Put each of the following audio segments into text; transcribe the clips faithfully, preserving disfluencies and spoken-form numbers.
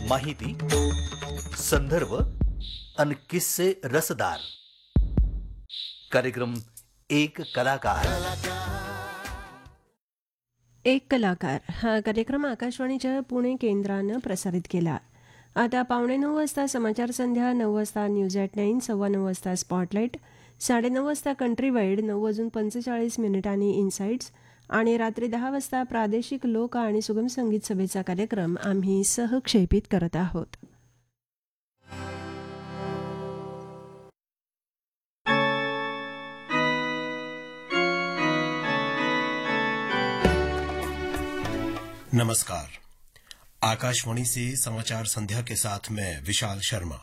माहिती, संदर्भ आणि किस्से रसदार. कार्यक्रम एक कलाकार. एक कलाकार हा कार्यक्रम आकाशवाणीच्या पुणे केंद्रानं प्रसारित केला. आता पावणे नऊ वाजता समाचार संध्या, नऊ वाजता न्यूज ॲट नाईन, सव्वा नऊ वाजता स्पॉटलाईट, साडेनऊ वाजता कंट्री वाईड, नऊ वाजून पंचेचाळीस मिनिटांनी इन्साइट्स आणि रात्री दहा वाजता प्रादेशिक लोक आणि सुगम संगीत सभेचा कार्यक्रम आम्ही सहक्षेपित करत आहोत. नमस्कार. आकाशवाणी से समाचार संध्या के साथ मैं विशाल शर्मा.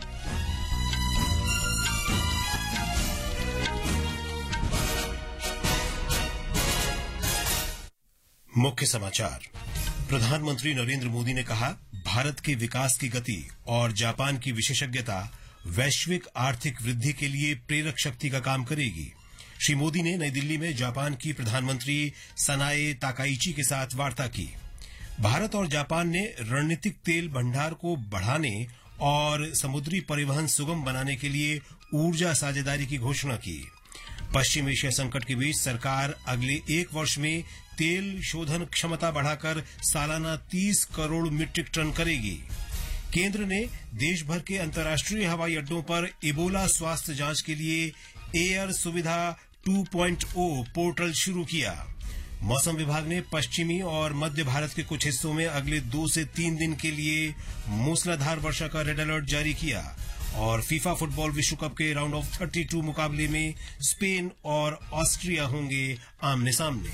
मुख्य समाचार. प्रधानमंत्री नरेंद्र मोदी ने कहा, भारत के विकास की गति और जापान की विशेषज्ञता वैश्विक आर्थिक वृद्धि के लिए प्रेरक शक्ति का काम करेगी. श्री मोदी ने नई दिल्ली में जापान की प्रधानमंत्री सनाए ताकाइची के साथ वार्ता की. भारत और जापान ने रणनीतिक तेल भंडार को बढ़ाने और समुद्री परिवहन सुगम बनाने के लिए ऊर्जा साझेदारी की घोषणा की. पश्चिम एशिया संकट के बीच सरकार अगले एक वर्ष में तेल शोधन क्षमता बढ़ाकर सालाना तीस करोड़ मीट्रिक टन करेगी. केंद्र ने देश भर के अंतर्राष्ट्रीय हवाई अड्डों पर इबोला स्वास्थ्य जांच के लिए एयर सुविधा टू पॉइंट ओ पोर्टल शुरू किया. मौसम विभाग ने पश्चिमी और मध्य भारत के कुछ हिस्सों में अगले दो से तीन दिन के लिए मूसलाधार वर्षा का रेड अलर्ट जारी किया. और फीफा फुटबॉल विश्व कप के राउंड ऑफ बत्तीस मुकाबले में स्पेन और ऑस्ट्रिया होंगे आमने सामने.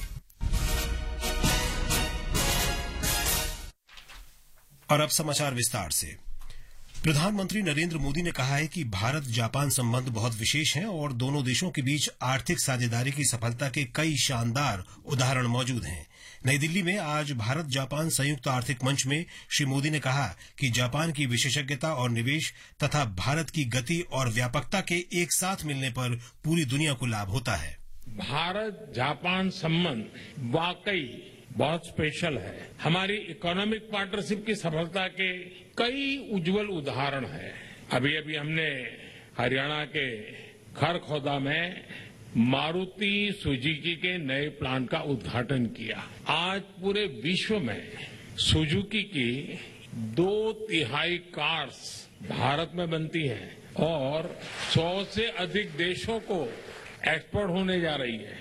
और अब समाचार विस्तार से. प्रधानमंत्री नरेंद्र मोदी ने कहा है कि भारत जापान संबंध बहुत विशेष हैं और दोनों देशों के बीच आर्थिक साझेदारी की सफलता के कई शानदार उदाहरण मौजूद हैं. नई दिल्ली में आज भारत जापान संयुक्त आर्थिक मंच में श्री मोदी ने कहा कि जापान की विशेषज्ञता और निवेश तथा भारत की गति और व्यापकता के एक साथ मिलने पर पूरी दुनिया को लाभ होता है. भारत जापान संबंध वाकई बहुत स्पेशल है. हमारी इकोनॉमिक पार्टनरशिप की सफलता के कई उज्जवल उदाहरण हैं. अभी अभी हमने हरियाणा के खरखौदा में मारुति सुजुकी के नए प्लांट का उद्घाटन किया. आज पूरे विश्व में सुजुकी की दो तिहाई कार्स भारत में बनती हैं और सौ से अधिक देशों को एक्सपोर्ट होने जा रही है.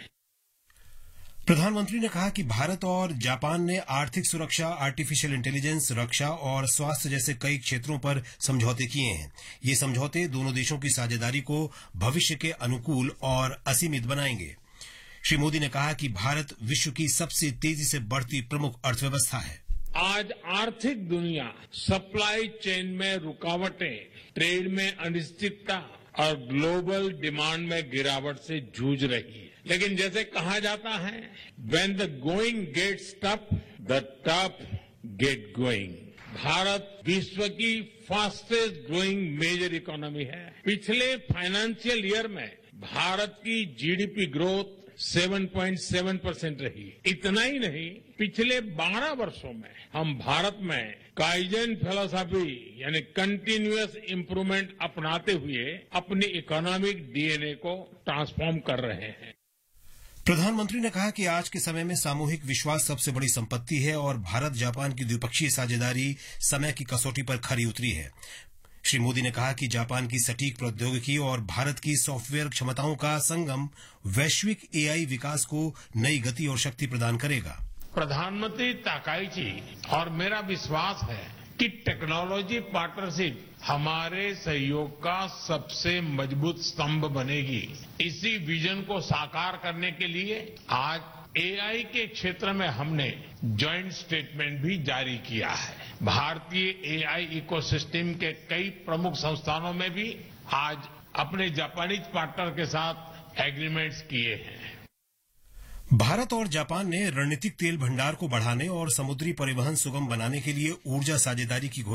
प्रधानमंत्री ने कहा कि भारत और जापान ने आर्थिक सुरक्षा, आर्टिफिशियल इंटेलिजेंस, रक्षा और स्वास्थ्य जैसे कई क्षेत्रों पर समझौते किए हैं. ये समझौते दोनों देशों की साझेदारी को भविष्य के अनुकूल और असीमित बनाएंगे. श्री मोदी ने कहा कि भारत विश्व की सबसे तेजी से बढ़ती प्रमुख अर्थव्यवस्था है. आज आर्थिक दुनिया सप्लाई चेन में रुकावटें, ट्रेड में अनिश्चितता और ग्लोबल डिमांड में गिरावट से जूझ रही है. लेकिन जैसे कहा जाता है, when the going gets tough, the tough get going. Bharat विश्व की फास्टेस्ट ग्रोइंग मेजर इकोनॉमी है. पिछले फाइनेंशियल ईयर में भारत की जीडीपी ग्रोथ सात पॉइंट सात परसेंट रही. इतना ही नहीं, पिछले बारह वर्षों में हम भारत में काइजन फिलॉसफी यानी कंटिन्यूअस इंप्रूवमेंट अपनाते हुए अपनी इकोनॉमिक डीएनए को ट्रांसफॉर्म कर रहे हैं. प्रधानमंत्री ने कहा कि आज के समय में सामूहिक विश्वास सबसे बड़ी संपत्ति है और भारत जापान की द्विपक्षीय साझेदारी समय की कसौटी पर खरी उतरी है. श्री मोदी ने कहा कि जापान की सटीक प्रौद्योगिकी और भारत की सॉफ्टवेयर क्षमताओं का संगम वैश्विक एआई विकास को नई गति और शक्ति प्रदान करेगा. प्रधानमंत्री ताकाइची और मेरा विश्वास है कि टेक्नोलॉजी पार्टनरशिप हमारे सहयोग का सबसे मजबूत स्तंभ बनेगी. इसी विजन को साकार करने के लिए आज एआई के क्षेत्र में हमने ज्वाइंट स्टेटमेंट भी जारी किया है. भारतीय एआई इकोसिस्टम के कई प्रमुख संस्थानों में भी आज अपने जापानीज पार्टनर के साथ एग्रीमेंट्स किए हैं. भारत और जापान ने रणनीतिक तेल भंडार को बढ़ाने और समुद्री परिवहन सुगम बनाने के लिए ऊर्जा साझेदारी की